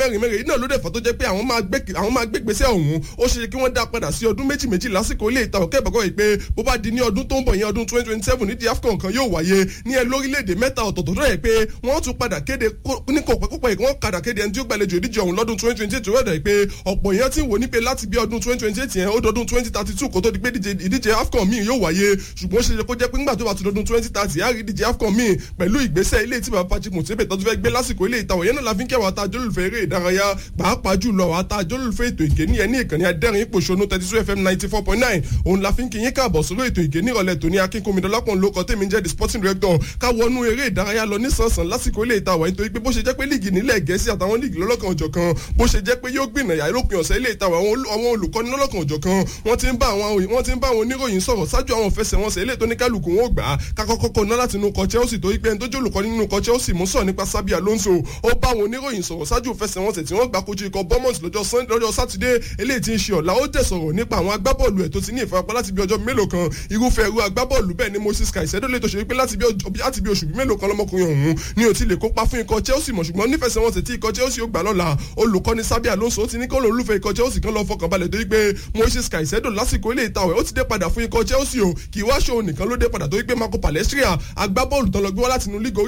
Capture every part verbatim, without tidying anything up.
mẹ́rin mẹ́rin iná ló dẹ̀ fà tó jẹ́ pé àwọn máa gbé àwọn máa gbé gbèsè ọ̀hún ó ṣe kí wọ́n dá padà sí ọdún méjì méjì lásìkò ilé ìta òkè ìbàkọ́ yìí pé bó bá di ní ọdún tó ń bọ̀ yẹn ọdún twenty twenty seven nídìí AFCON kan yóò wáyé ní ẹ lórílẹ̀‐èdè mẹ́ta ọ̀tọ̀ọ̀tọ̀ tó yẹ pé wọ́n tún padà kéde ní kọ̀pẹ́kọ̀pẹ́ yìí wọ́n padà kéde ẹni tí ó gbàlejò ìdíje ọ̀hún lọ́dún twenty twenty eight tó rẹ̀ pé ọ̀pọ̀ èèyàn ti wò ní pé láti bí ọdún twenty twenty eight yẹn ó dọdún twenty thirty two kó tó di pé ìdíje AFCON míì yóò wáyé ṣùgbọ́n ó ṣe kó jẹ́ pé nígbà tó bá ti dọdún twenty thirty á rí ìdíje AFCON míì pẹ̀lú ìgbésẹ̀ ilé tí bàbá Patrick Motsepe tó tún fẹ́ gbé lásìkò ilé ìtawọ̀ yẹn náà la fi ń kẹwàá ta jólùfẹ́ eré ìdárayá pàápàá jùlọ àwọn ata jólùfẹ́ ètò ìgé ní ẹni ìkànnì adẹ́rìn ìpòṣónú thirty two F M ninety four point nine òun la fi ń kíyín káàbọ̀ sórí ètò ìgé ní ìrọ̀lẹ́ tòní akínkùnmídọ́lápọ̀n lóko tèmi jẹ́ the sporting director ká wọnú eré ìdárayá lọ nísànsán lásìkò ilé ìtawọ̀ nítorí pé bó ṣe jẹ́ pé líìgì nílẹ̀ Gẹ̀ẹ́sì àtàwọn líìgì lọ́lọ́kan òjọ̀kan bó ṣe jẹ́ pé yóò gbìnàyà lópin ọ̀sẹ̀ ilé ìtawọ̀ àwọn olùkọ́ni lọ́lọ́kan òjọ̀kan wọ́n ti ń bá àwọn wọ́n ti ń bá àwọn oníròyìn sọ̀rọ̀ ṣáájú àwọn fẹsẹ̀wọnsẹ̀ ilé tó ní kálukú wọn ò gbà á kakọ́kọ́kọ́ náà láti inú kọ Chelsea tó yí pé ẹni tó jẹ́ olùkọ́ni nínú kọ Chelsea mú sọ̀ nípa Xabi Alonso ó bá àwọn oníròyìn sọ̀rọ̀ ṣáájú fẹsẹ̀wọnsẹ̀ tí wọ́n gbà kojú ikọ̀ Bournemouth lọ́jọ́ sátidé eléyìí tí ń ṣe ọ̀la ó dẹ̀ sọ̀rọ̀ nípa àwọn agbábọ́ọ̀lù ẹ̀ tó ti ní ìfarapa láti bí ọjọ́ mélòó kan irúfẹ́ irú agbábọ́ọ̀lù bẹ́ẹ̀ ni Moses Caicedo lè tó ṣe wípé láti bí oṣù mélòó kan lọ́mọkùnrin ọ̀hún ni ò ti lè kópa fún ikọ̀ Chelsea mọ̀ ṣùgbọ́n nífẹsẹ̀wọnsẹ̀ tí ikọ̀ Chelsea ó gbà lọ́la olùkọ́ni Xabi Alonso ti ní kó lólùfẹ́ ikọ̀ Chelsea kan lọ fọkànbalẹ̀ torí pé Moses Caicedo lásìkò ilé ìtawẹ̀ ó ti dé padà fún ikọ̀ Chelsea o kì í wá ṣòwò nìkan ló dé padà torí pé Marco Palestria agbábọ́ọ̀lù tán lọ gbé wá látinú lígò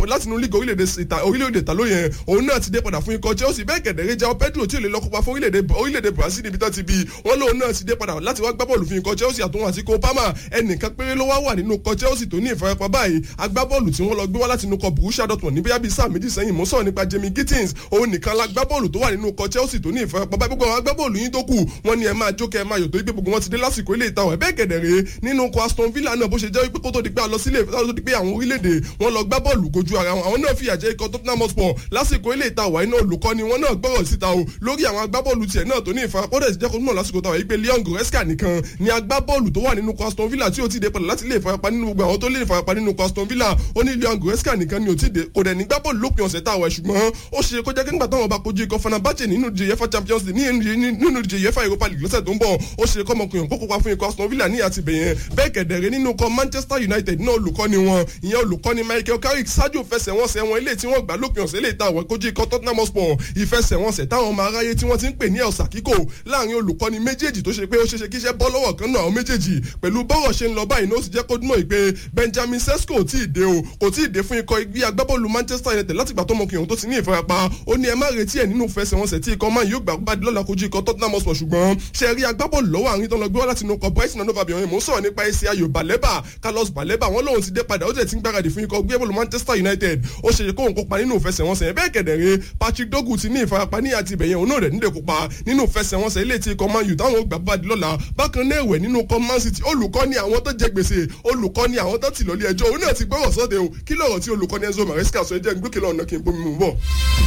orílẹ̀-èdè Italo yẹn òun náà ti dé padà fún ikọ̀ Chelsea bẹ́ẹ̀ kẹ̀dẹ̀rẹ́ João Pedro tí ò lè lọ kópa fún orílẹ̀-èdè Brazil níbi tán ti bí wọ́n lóun náà ti dé padà láti wá gbábọ́ọ̀lù fún ikọ̀ Chelsea àtúnwò àti Cole Palmer ẹnìkan péré ló wá wà nínú ikọ̀ Chelsea tó ní ìfarapa báyìí agbábọ́ọ̀lù tí wọ́n lọ gbé wá látinú ikọ̀ Borussia Dortmund ní bóyá bíi sáà méjì sẹ́yìn mo sọ̀rọ̀ nípa Jamie Gittins òun nìkan la gbábọ́ọ̀lù tó wà nínú ikọ̀ Chelsea tó ní ìfarapa báyìí gbogbo àwọn agbábọ́ọ̀lù yín tó kù wọ́n ní ẹ máa jókè ẹ máa yọ̀ torí pé gbogbo wọn ti dé lásìkò ilé ìtawọ̀ bẹ́ẹ̀ kẹ̀dẹ̀rẹ́ nínú ikọ̀ Aston Villa náà bó ṣe jẹ́ wípé kó tó di pé a lọ sílé tó di pé àwọn orílẹ̀-èdè wọn lọ gbá bọ́ọ̀lù kojú ara wọn àwọn náà fìyà jẹ ikọ̀ Tottenham Hotspur lásìkò ilé ìtawọ̀ iná olùkọ́ni wọn náà gbọ́rọ̀ síta o lórí àwọn agbábọ́ọ̀lù tiẹ̀ náà tó ní ìfarapa ó dẹ̀ ti jẹ́ kó mọ̀ lásìkò tàwọn yìí pé Leon Goretzka nìkan ni agbábọ́ọ̀lù tó wà nínú ikọ̀ Aston Villa tí ó ti dé padà láti lè farapa nínú gbogbo àwọn tó lè farapa nínú ikọ̀ Aston Villa ó ní Leon Goretzka nìkan ni ò ti dé kò dẹ̀ ní gbá bọ́ọ̀lù lópin ọ̀sẹ̀ táwọn ẹ̀ ṣùgbọ́n ó ṣe kó jẹ́ kí nígbà táwọn bá kojú ikọ̀ Fenerbahce nínú ìdíje UEFA Champions League nínú ìdíje UEFA Europa League lọ́sẹ̀ tó ń bọ̀ ó ṣe kọ́ ọmọkùnrin kó kópa fún ikọ̀ Aston Villa ní àti bẹ̀yẹn bẹ́ẹ̀ kẹ̀dẹ̀rẹ́ nínú ikọ̀ Manchester United náà olùkọ́ni wọn ìyẹn olùkọ́ni Michael Carrick ṣáájú fẹsẹ̀wọnsẹ̀ wọn ilé tí wọ́n gbà lópin ọ̀sẹ̀ ilé ìtawọ̀ kojú ikọ̀ Tottenham Hotspur ìfẹsẹ̀wọnsẹ̀ táwọn ọmọ aráyé tí wọ́n ti ń pè ní El Sakiko láàrin olùkọ́ni méjèèjì tó ṣe pé ó ṣeṣe kíṣẹ́ bọ́ lọ́wọ́ kan náà àwọn méjèèjì pẹ̀lú bọ́rọ̀ ṣe ń lọ báyìí ní ó sì jẹ́ kó dúnmọ̀ pé Benjamin Sesko ò tí ì dé o kò tí ì dé fún ikọ̀ ẹgbẹ́ agbábọ́ọ̀lù Manchester United láti gbà tó mọ kìyàn tó ti ní ìfarapa ó ní ẹ má retí ẹ̀ nínú fẹsẹ̀wọnsẹ̀ tí ikọ̀ máa yóò gbà bá di lọ́la kojú ikọ̀ Tottenham Hotspur ṣùgbọ́n ṣe rí agbábọ́ọ̀lù lọ́wọ́ àárín tó lọ gbé wá láti inú ikọ̀ Brighton and Hove Albion mò ń sọ̀rọ̀ nípa ẹsẹ̀ ayò Baleba Carlos Baleba wọn lòun ti dé padà ó tẹ̀ tí ń gbáradì fún ikọ̀ gbẹ́bọ̀lù Manchester United ó ṣe ṣe kóhun kópa nínú fẹsẹ̀wọnsẹ̀ yẹn bẹ́ẹ̀ kẹ̀dẹ̀rẹ́ Patrick Dogu ti ní ìfarapa ní àti ìbẹ̀yẹn òun náà rẹ̀ nílẹ̀ kópa nínú fẹsẹ̀wọnsẹ̀ ilé tí ikọ̀ Man U táwọn gbà bá di lọ́la bákan náà ẹ̀wẹ̀ nínú ikọ̀ Man City olùkọ́ni àwọn tó jẹ gbèsè olùkọ́ni àwọn tó ti lọ́lé ẹjọ́ òun náà ti gbọ́rọ̀ sọ́dẹ̀ o kí lọ́rọ̀ tí olùkọ́ni Enzo Maresca sọ ẹjẹ́ gbókè lọ́nà kí n bomi mú bọ̀.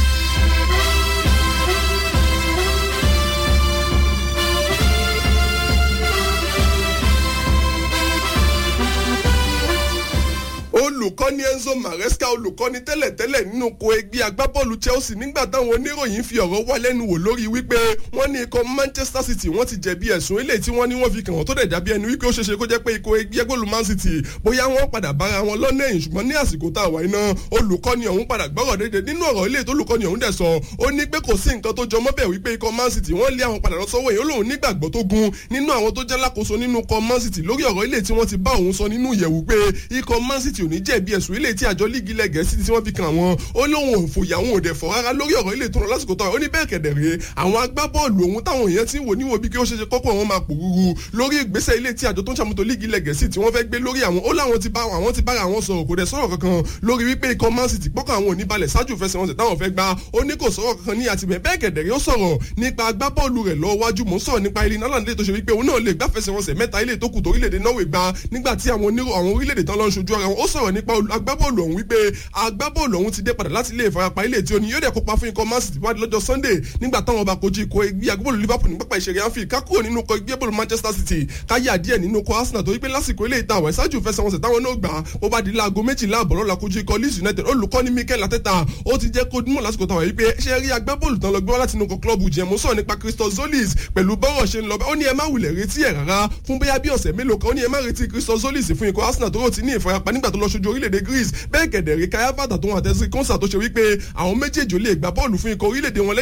olùkọ́ni Enzo Maresca olùkọ́ni tẹ́lẹ̀tẹ́lẹ̀ nínú ko ẹgbẹ́ agbábọ́ọ̀lù Chelsea nígbà táwọn oníròyìn fi ọ̀rọ̀ wá lẹ́nu wò lórí wípé wọ́n ní ikọ̀ Manchester City wọ́n ti jẹ̀bi ẹ̀sùn eléyìí tí wọ́n ní wọ́n fi kàn wọ́n tó dẹ̀ dàbí ẹni wípé ó ṣeéṣe kó jẹ́ pé ikọ̀ ẹgbẹ́ agbábọ́ọ̀lù Man City bóyá wọ́n padà bára wọn lọ́nà ẹ̀yìn ṣùgbọ́n ní àsìkò tá a wà iná olùkọ́ni ọ̀hún padà gbọ́rọ̀ dédé nínú ọ̀rọ̀ ilé tó olùkọ́ni ọ̀hún dẹ̀ sọ ó ní pé kò sí nǹkan tó jọ mọ́ bẹ́ẹ̀ wípé ikọ̀ Man City wọ́n lé àwọn padà lọ sọ́wọ́ yìí ó lóun nígbàgbọ́ tó gun nínú àwọn tó jẹ́ lákòóso nínú ikọ̀ Man City lórí ọ̀rọ̀ ilé tí wọ́n ti bá òun sọ nínú ìyẹ̀wù pé ikọ̀ Man City ò ní jẹ̀bi ẹ̀sùn ilé tí àjọ líìgì ilẹ̀ Gẹ̀ẹ́sì tí wọ́n fi kan àwọn ó lóun ò fòyà àwọn òde fọ̀ rárá lórí ọ̀rọ̀ ilé tó rọ lásìkò tó ó ní bẹ́ẹ̀ kẹ̀dẹ̀rẹ́ àwọn agbábọ́ọ̀lù òun táwọn èèyàn ti ń wò níwò bí kí ó ṣe ṣe kọ́kọ́ wọn máa pòrúurú lórí ìgbésẹ̀ ilé tí àjọ tó ń ṣàmútó líìgì ilẹ̀ Gẹ̀ẹ́sì tí wọ́n fẹ́ gbé lórí àwọn ó láwọn ti bá àwọn ti bára àwọn sọ̀rọ̀ kò dẹ̀ sọ̀rọ̀ kankan lórí wípé ikọ̀ Man City pọ́kàn àwọn ò ní balẹ̀ ṣáájú fẹsẹ̀wọnsẹ̀ táwọn fẹ́ gbá ó ní kò sọ̀rọ̀ kankan ní àtibẹ̀ bẹ́ẹ̀ kẹ̀dẹ̀rẹ́ ó sọ̀rọ̀ nípa agbábọ́ọ̀lù rẹ̀ lọ wájú mò ń sọ̀rọ̀ nípa Erling Haaland tó ṣe wípé òun náà lè gbá fẹsẹ̀wọnsẹ̀ mẹ́ta ilé tó kù tó orílẹ̀-èdè Norway gbá nígbà tí àwọn onírò àwọn orílẹ̀-èdè tán lọ ń ṣojú ara wọn ó sọ̀rọ̀ nípa agbábọ́ọ̀lù ọ̀hún wípé agbábọ́ọ̀lù ọ̀hún ti dé padà láti ilé ìfarapa ilé tí ó ní yóò dẹ̀ kópa fún ikọ̀ Man City wájú lọ́jọ́ Sunday nígbà táwọn bá kojú ikọ̀ ẹgbẹ́ agbábọ́ọ̀lù Liverpool ní pápá ìṣeré Anfield ká kúrò nínú ikọ̀ ẹgbẹ́ agbábọ́ọ̀lù Manchester City káyà díẹ̀ nínú ikọ̀ Arsenal torí pé lásìkò ilé ìta àwọn ìṣáájú fẹsẹ̀wọnsẹ̀ táwọn náà gbà ó bá di láago méjìlá àbọ̀ lọ́la kojú ikọ̀ Leeds United olùkọ́ni Mikel Arteta ó ti jẹ́ kó dúnmọ̀ lásìkò táwọn yìí pé ṣé rí agbábọ́ọ̀lù tán lọ gbé wá láti inú klọ́ọ̀bù jẹ́ mo sọ̀rọ̀ nípa Christos Zolis pẹ̀lú bọ́rọ̀ ṣe ń lọ ó ní ẹ má wulẹ̀ retí ẹ̀ rárá fún bóyá bí ọ̀sẹ̀ mélòó kan ó ní ẹ má retí Christos Zolis fún ikọ̀ Arsenal tó rò ti ní ìfarapa nígbà tó lọ ṣojú orílẹ̀-èdè Greece bẹ́ẹ̀ kẹ̀dẹ̀rẹ̀ Kai Havertz tó wọn àtẹ́sí kọ́nsà tó ṣe wípé àwọn méjèèjì ò lè gbá bọ́ọ̀lù fún ikọ̀ orílẹ̀-èdè wọn